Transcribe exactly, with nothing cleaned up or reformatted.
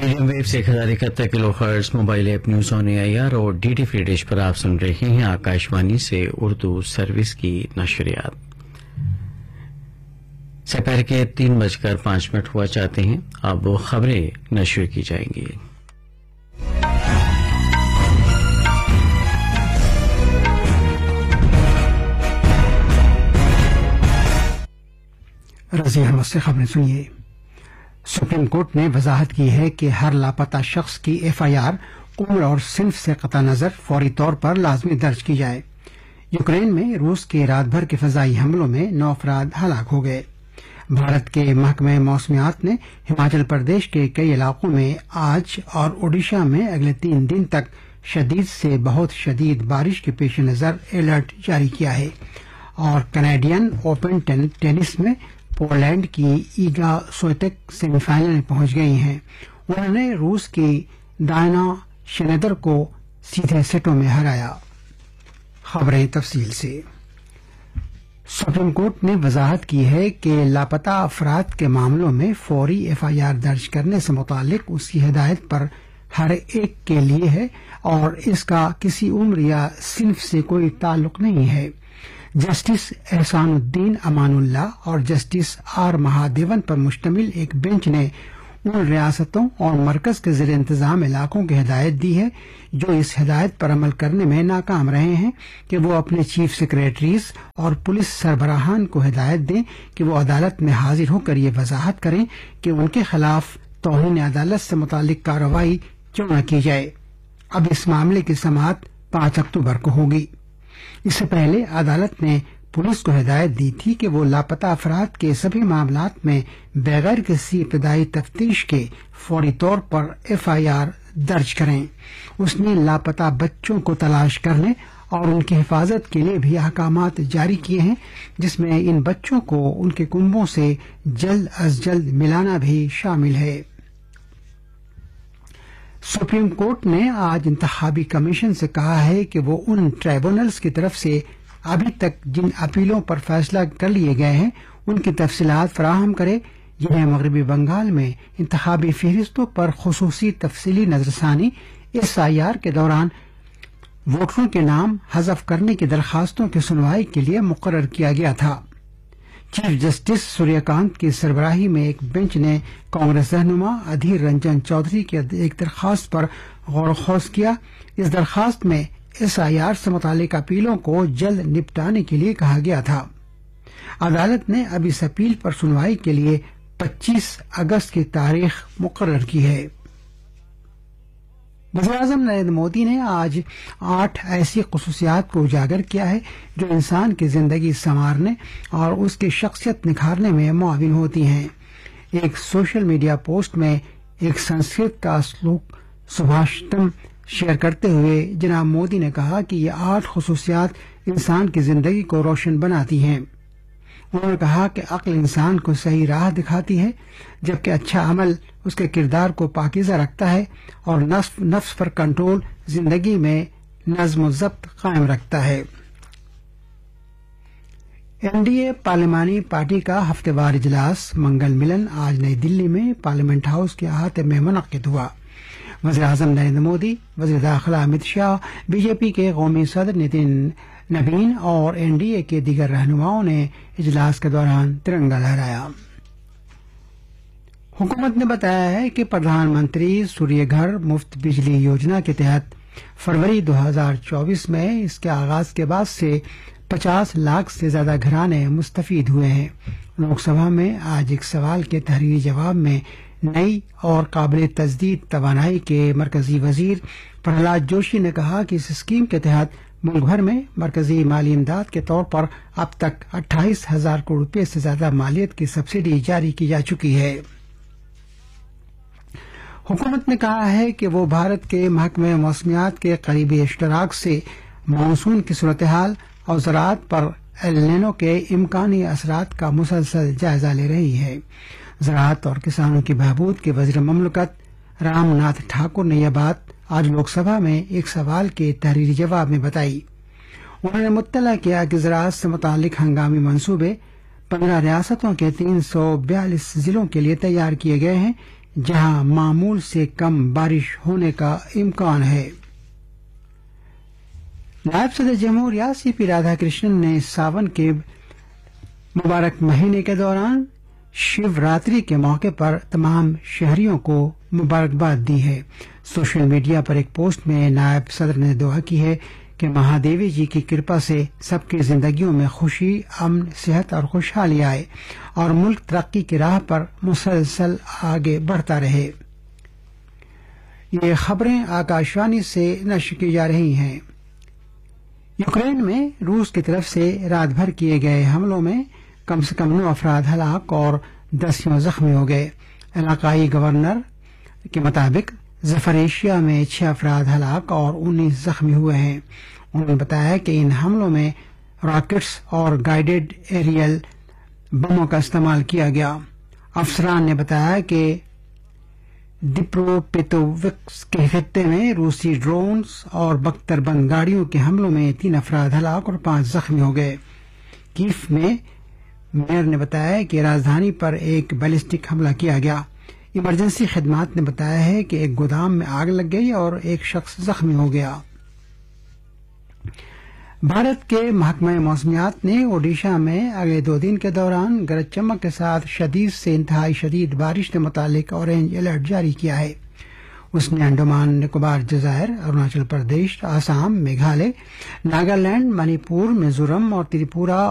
Medium view سے ایک ہزار اکہتر کلو hertz mobile app news on a I R اور ڈی ڈی فری ڈش پر آپ سن رہے ہیں آکاشوانی سے اردو سروس کی نشریات. سپہر کے تین بج کر پانچ منٹ ہوا چاہتے ہیں. اب وہ خبریں نشر کی جائیں گی. رضی احمد سے خبریں سنیے. سپریم کورٹ نے وضاحت کی ہے کہ ہر لاپتہ شخص کی ایف آئی آر عمر اور صنف سے قطع نظر فوری طور پر لازمی درج کی جائے. یوکرین میں روس کے رات بھر کے فضائی حملوں میں نو افراد ہلاک ہو گئے. بھارت کے محکمہ موسمیات نے ہماچل پردیش کے کئی علاقوں میں آج اور اوڈیشہ میں اگلے تین دن تک شدید سے بہت شدید بارش کے پیش نظر الرٹ جاری کیا ہے. اور کینیڈین اوپن ٹینس میں پولینڈ کی ایگا سویٹک سیمی فائنل میں پہنچ گئی ہیں. انہوں نے روس کی دائنا شنیدر کو سیدھے سیٹوں میں ہرایا. خبریں تفصیل سے. سپریم کورٹ نے وضاحت کی ہے کہ لاپتہ افراد کے معاملوں میں فوری ایف آئی آر درج کرنے سے متعلق اس کی ہدایت پر ہر ایک کے لیے ہے اور اس کا کسی عمر یا صنف سے کوئی تعلق نہیں ہے. جسٹس احسان الدین امان اللہ اور جسٹس آر مہادیون پر مشتمل ایک بینچ نے ان ریاستوں اور مرکز کے زیر انتظام علاقوں کی ہدایت دی ہے جو اس ہدایت پر عمل کرنے میں ناکام رہے ہیں کہ وہ اپنے چیف سیکریٹریز اور پولیس سربراہان کو ہدایت دیں کہ وہ عدالت میں حاضر ہو کر یہ وضاحت کریں کہ ان کے خلاف توہین عدالت سے متعلق کارروائی کیوں نہ کی جائے. اب اس معاملے کی سماعت پانچ اکتوبر کو ہوگی. اس سے پہلے عدالت نے پولیس کو ہدایت دی تھی کہ وہ لاپتہ افراد کے سبھی معاملات میں بغیر کسی ابتدائی تفتیش کے فوری طور پر ایف آئی آر درج کریں. اس نے لاپتہ بچوں کو تلاش کرنے اور ان کی حفاظت کے لیے بھی احکامات جاری کیے ہیں جس میں ان بچوں کو ان کے کنبوں سے جلد از جلد ملانا بھی شامل ہے. سپریم کورٹ نے آج انتخابی کمیشن سے کہا ہے کہ وہ ان ٹریبونلز کی طرف سے ابھی تک جن اپیلوں پر فیصلہ کر لیے گئے ہیں ان کی تفصیلات فراہم کرے جنہیں مغربی بنگال میں انتخابی فہرستوں پر خصوصی تفصیلی نظرثانی ایس آئی آر کے دوران ووٹروں کے نام حذف کرنے کی درخواستوں کی سنوائی کے لیے مقرر کیا گیا تھا. چیف جسٹس سوریہ کانت کی سربراہی میں ایک بینچ نے کانگریس رہنما ادھیر رنجن چودھری کی ایک درخواست پر غور و خوض کیا. اس درخواست میں ایس آئی آر سے متعلق اپیلوں کو جلد نپٹانے کے لیے کہا گیا تھا. عدالت نے اب اس اپیل پر سنوائی کے لیے پچیس اگست کی تاریخ مقرر کی ہے. وزیر اعظم نریندر مودی نے آج آٹھ ایسی خصوصیات کو اجاگر کیا ہے جو انسان کی زندگی سنوارنے اور اس کی شخصیت نکھارنے میں معاون ہوتی ہیں. ایک سوشل میڈیا پوسٹ میں ایک سنسکرت کا سلوک سبھاشتم شیئر کرتے ہوئے جناب مودی نے کہا کہ یہ آٹھ خصوصیات انسان کی زندگی کو روشن بناتی ہیں. انہوں نے کہا کہ عقل انسان کو صحیح راہ دکھاتی ہے جبکہ اچھا عمل اس کے کردار کو پاکیزہ رکھتا ہے اور نفس نفس پر کنٹرول زندگی میں نظم و ضبط قائم رکھتا ہے. این ڈی اے پارلیمانی پارٹی کا ہفتہ وار اجلاس منگل ملن آج نئی دلی میں پارلیمنٹ ہاؤس کے احاطے میں منعقد ہوا. وزیر اعظم نریندر مودی، وزیر داخلہ امت شاہ، بی جے پی کے قومی صدر نتن نبین اور این ڈی اے کے دیگر رہنماؤں نے اجلاس کے دوران ترنگا لہرایا. حکومت نے بتایا ہے کہ پردھان منتری سوریہ گھر مفت بجلی یوجنا کے تحت فروری دو ہزار چوبیس میں اس کے آغاز کے بعد سے پچاس لاکھ سے زیادہ گھرانے مستفید ہوئے ہیں. لوک سبھا میں آج ایک سوال کے تحریری جواب میں نئی اور قابل تجدید توانائی کے مرکزی وزیر پرہلاد جوشی نے کہا کہ اس اسکیم کے تحت ملک بھر میں مرکزی مالی امداد کے طور پر اب تک اٹھائیس ہزار کروڑ روپے سے زیادہ مالیت کی سبسڈی جاری کی جا چکی ہے. حکومت نے کہا ہے کہ وہ بھارت کے محکمہ موسمیات کے قریبی اشتراک سے مانسون کی صورتحال اور زراعت پر ایل نینو کے امکانی اثرات کا مسلسل جائزہ لے رہی ہے. زراعت اور کسانوں کی بہبود کے وزیر مملکت رام ناتھ ٹھاکر نے یہ بات آج لوک سبھا میں ایک سوال کے تحریری جواب میں بتائی. انہوں نے مطلع کیا کہ زراعت سے متعلق ہنگامی منصوبے پندرہ ریاستوں کے تین سو بیالیس ضلعوں کے لیے تیار کیے گئے ہیں. जहां मामूल से कम बारिश होने का इम्कान है। नायब सदर जमहूरिया सी पी राधाकृष्णन ने सावन के मुबारक महीने के दौरान शिवरात्रि के मौके पर तमाम शहरियों को मुबारकबाद दी है। सोशल मीडिया पर एक पोस्ट में नायब सदर ने दुआ की है कि महादेवी जी की कृपा से सबकी जिंदगियों में खुशी, अमन, सेहत और खुशहाली आए और मुल्क तरक्की की राह पर मुसलसल आगे बढ़ता रहे। ये खबरें आकाशवाणी से नश्र की जा रही हैं। यूक्रेन में रूस की तरफ से रात भर किए गए हमलों में कम से कम नौ अफराद हलाक और दसियों जख्मी हो गए। इलाकाई गवर्नर के मुताबिक जफरेशिया में छह अफराद हलाक और उन्नीस जख्मी हुए हैं। उन्होंने बताया कि इन हमलों में रॉकेट्स और गाइडेड एरियल बमों का इस्तेमाल किया गया। अफसरान ने बताया कि डिप्रोपेतोविक्स के खित्ते में रूसी ड्रोन्स और बख्तरबंद गाड़ियों के हमलों में तीन अफराद हलाक और पांच जख्मी हो गए। कीफ में मेयर ने बताया कि राजधानी पर एक बैलिस्टिक हमला किया गया। इमरजेंसी खिदमात ने बताया है कि एक गोदाम में आग लग गई और एक शख्स जख्मी हो गया। भारत के महकमा मौसमियात ने ओडिशा में अगले दो दिन के दौरान गरज चमक के साथ शदीद से इंतहाई शदीद बारिश के मुतालिक ऑरेंज अलर्ट जारी किया है। उसने अंडमान निकोबार जजायर, अरुणाचल प्रदेश, आसाम, मेघालय, नागालैंड, मणिपुर, मिजोरम और त्रिपुरा